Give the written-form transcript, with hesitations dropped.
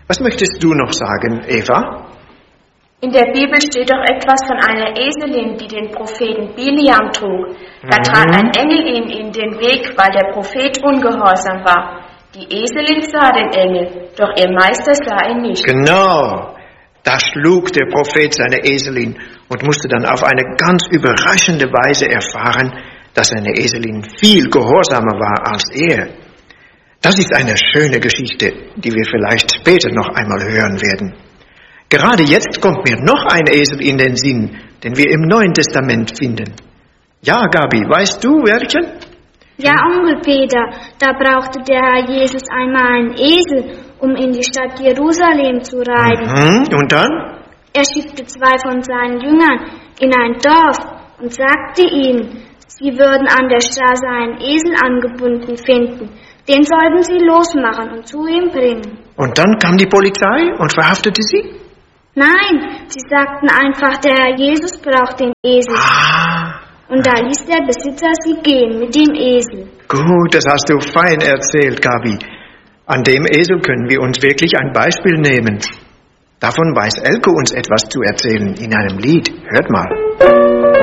Was möchtest du noch sagen, Eva? In der Bibel steht doch etwas von einer Eselin, die den Propheten Biliam trug. Da trat ein Engel ihm in den Weg, weil der Prophet ungehorsam war. Die Eselin sah den Engel, doch ihr Meister sah ihn nicht. Genau, da schlug der Prophet seine Eselin und musste dann auf eine ganz überraschende Weise erfahren, dass seine Eselin viel gehorsamer war als er. Das ist eine schöne Geschichte, die wir vielleicht später noch einmal hören werden. Gerade jetzt kommt mir noch ein Esel in den Sinn, den wir im Neuen Testament finden. Ja, Gabi, weißt du welchen? Ja, Onkel Peter, da brauchte der Herr Jesus einmal einen Esel, um in die Stadt Jerusalem zu reiten. Und dann? Er schickte 2 von seinen Jüngern in ein Dorf und sagte ihnen, sie würden an der Straße einen Esel angebunden finden. Den sollten sie losmachen und zu ihm bringen. Und dann kam die Polizei und verhaftete sie? Nein, sie sagten einfach, der Herr Jesus braucht den Esel. Und da ließ der Besitzer sie gehen mit dem Esel. Gut, das hast du fein erzählt, Gabi. An dem Esel können wir uns wirklich ein Beispiel nehmen. Davon weiß Elke uns etwas zu erzählen in einem Lied. Hört mal.